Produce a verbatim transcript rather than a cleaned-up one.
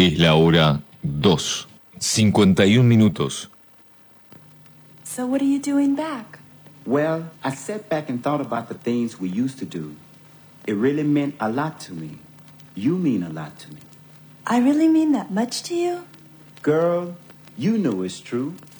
Es la hora dos. cincuenta y un minutos. So what are you doing back? Well, I sat back and thought about the things we used to do. It really meant a lot to me. You mean a lot to me. I really mean that much to you? Girl, you know it's true.